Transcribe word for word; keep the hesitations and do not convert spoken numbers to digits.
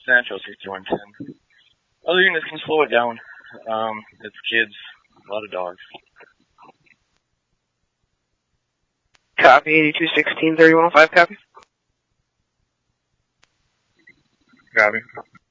Nashville sixty-one ten. Other units can slow it down. Um, it's kids, a lot of dogs. Copy, eighty-two sixteen thirty-one five, copy. Copy.